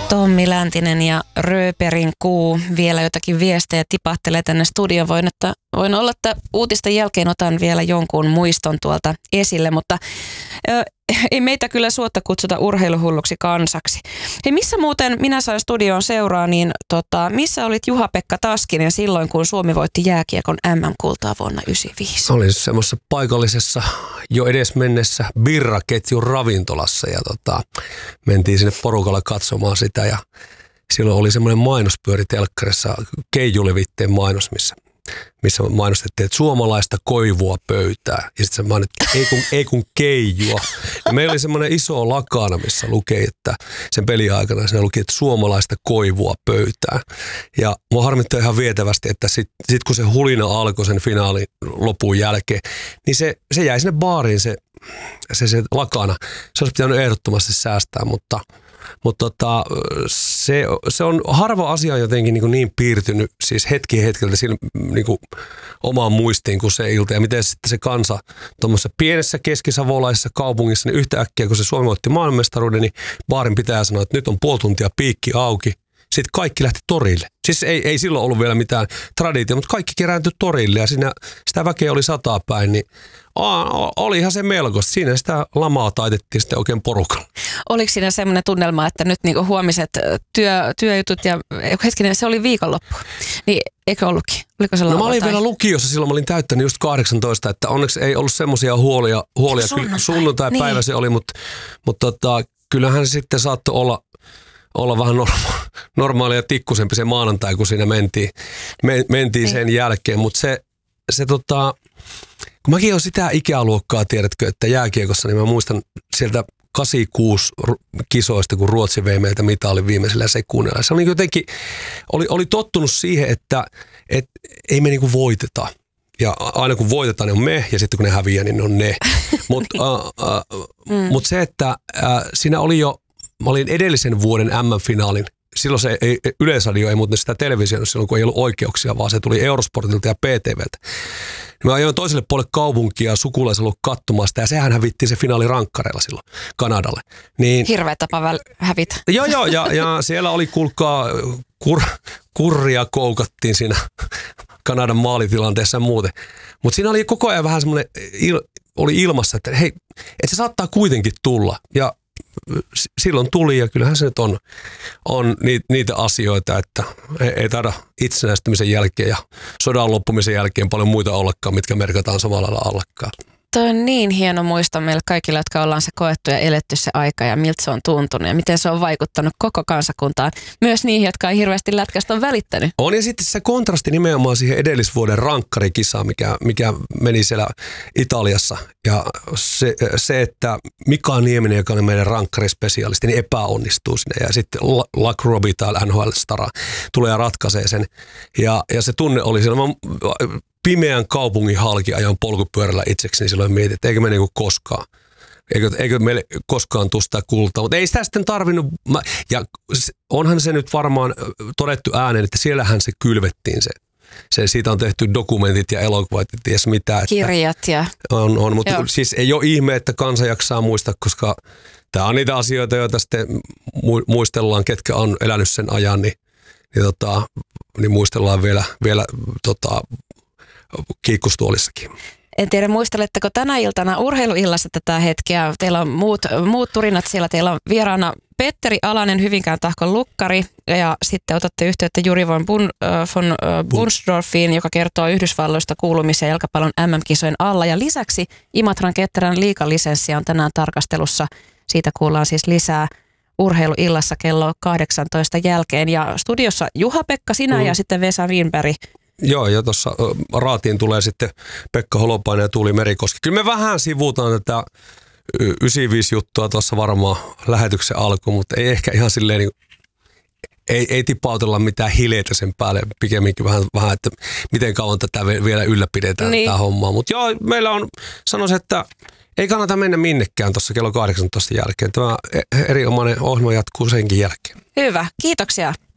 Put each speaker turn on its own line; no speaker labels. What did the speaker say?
Tommi Läntinen ja Rööperin kuu. Vielä jotakin viestejä tipahtelee tänne studioon. Voin olla, että uutisten jälkeen otan vielä jonkun muiston tuolta esille, mutta ei meitä kyllä suotta kutsuta urheiluhulluksi kansaksi. Hei, missä muuten minä sain studioon seuraa, niin missä olit Juha-Pekka Taskinen silloin, kun Suomi voitti jääkiekon MM-kultaa vuonna 1995?
Olin semmoisessa paikallisessa jo edesmennessä birraketjun ravintolassa ja mentiin sinne porukalla katsomaan sitä ja silloin oli semmoinen mainospyöri telkkarissa, Keijulevitteen mainos, missä mainostettiin, että suomalaista koivua pöytää. Ja sitten se mainittiin, ei kun keijua. Ja meillä oli semmoinen iso lakana, missä luki, että sen peliaikana siinä luki, että suomalaista koivua pöytää. Ja mua harmittaa ihan vietävästi, että sit kun se hulina alkoi sen finaalin lopun jälkeen, niin se jäi sinne baariin se lakana. Se olisi pitänyt ehdottomasti säästää, mutta se on harva asia jotenkin niin piirtynyt siis hetkeltä niin omaan muistiin kuin se ilta. Ja miten sitten se kansa tuommoisessa pienessä keskisavolaisessa kaupungissa, niin yhtäkkiä kun se Suomi voitti maailmanmestaruuden, niin baarin pitää sanoa, että nyt on puoli tuntia piikki auki. Sitten kaikki lähti torille. Siis ei silloin ollut vielä mitään traditio, mutta kaikki kerääntyi torille ja sitä väkeä oli 100 päin, niin olihan se melkoista. Siinä sitä lamaa taitettiin sitten oikein porukalla.
Oliko siinä semmoinen tunnelma, että nyt niinku huomiset työjutut ja hetkinen, se oli viikonloppu, niin eikö ollutkin? Oliko se
mä olin vielä lukiossa, silloin mä olin täyttänyt just 18, että onneksi ei ollut semmoisia huolia. Sunnuntai-päivä se oli, mutta kyllähän se sitten saattoi olla vähän normaalia ja tikkusempi se maanantai, kun siinä mentiin sen jälkeen. Mutta kun mäkin olen sitä ikäluokkaa, tiedätkö, että jääkiekossa, niin mä muistan sieltä 86 kisoista, kun Ruotsi vei meiltä mitalin viimeisellä sekunnilla. Se oli jotenkin, oli tottunut siihen, että ei me niinku voiteta. Ja aina kun voitetaan, niin on me, ja sitten kun ne häviää, niin ne on ne. Mutta se, että siinä oli jo, mä olin edellisen vuoden MM-finaalin. Silloin Yleisradio ei muuten sitä televisioon silloin, kun ei ollut oikeuksia, vaan se tuli Eurosportilta ja PTVltä. Mä ajoin toiselle puolelle kaupunkia sukulaisella ollut katsomaan sitä, ja sehän hävittiin se finaali rankkareilla silloin Kanadalle. Niin,
hirveä tapa hävitä.
Joo, ja siellä oli kuulkaa kurria koukattiin siinä Kanadan maalitilanteessa ja muuten. Mutta siinä oli koko ajan vähän semmoinen, oli ilmassa, että hei, että se saattaa kuitenkin tulla. Ja silloin tuli, ja kyllähän se nyt on niitä asioita, että ei taida itsenäistymisen jälkeen ja sodan loppumisen jälkeen paljon muita ollakaan, mitkä merkataan samalla lailla allekkaan.
Tuo on niin hieno muisto meille kaikille, jotka ollaan se koettu ja eletty se aika ja miltä se on tuntunut ja miten se on vaikuttanut koko kansakuntaan. Myös niihin, jotka ei hirveästi lätkästä on välittänyt.
On, ja sitten se kontrasti nimenomaan siihen edellisvuoden rankkarikisaan, mikä meni siellä Italiassa. Ja se että Mika Nieminen, joka on meidän rankkarispesialisti, niin epäonnistuu sinne. Ja sitten Luck Robbie täällä NHL-stara tulee ja ratkaisee sen. Ja se tunne oli siellä. Pimeän kaupungin halki ajan polkupyörällä itsekseni silloin mietin, että eikö me niinku koskaan. Eikö meille koskaan tule sitä kultaa, mutta ei sitä sitten tarvinnut. Ja onhan se nyt varmaan todettu ääneen, että siellähän se kylvettiin siitä on tehty dokumentit ja elokuvat, ties mitä.
Kirjat ja.
On, mutta siis ei ole ihme, että kansa jaksaa muistaa, koska tämä on niitä asioita, joita sitten muistellaan, ketkä on elänyt sen ajan, niin muistellaan vielä kiikkustuolissakin.
En tiedä, muisteletteko tänä iltana urheiluillassa tätä hetkeä? Teillä on muut turinat siellä. Teillä on vieraana Petteri Alanen, Hyvinkään Tahkon lukkari, ja sitten otatte yhteyttä Juri von Bunsdorfiin, joka kertoo Yhdysvalloista kuulumisia jalkapallon MM-kisojen alla. Ja lisäksi Imatran ketterän liigalisenssi on tänään tarkastelussa. Siitä kuullaan siis lisää urheiluillassa kello 18 jälkeen. Ja studiossa Juha-Pekka, sinä ja sitten Vesa Wienberg.
Joo, ja tuossa raatiin tulee sitten Pekka Holopainen ja Tuuli Merikoski. Kyllä me vähän sivutaan tätä 95-juttua tuossa varmaan lähetyksen alkuun, mutta ei ehkä ihan silleen, niin, ei tipautella mitään hileitä sen päälle, pikemminkin vähän että miten kauan tätä vielä ylläpidetään tätä hommaa. Mutta joo, meillä on, sanoisin, että ei kannata mennä minnekään tuossa kello 18 jälkeen. Tämä erinomainen ohjelma jatkuu senkin jälkeen.
Hyvä, kiitoksia.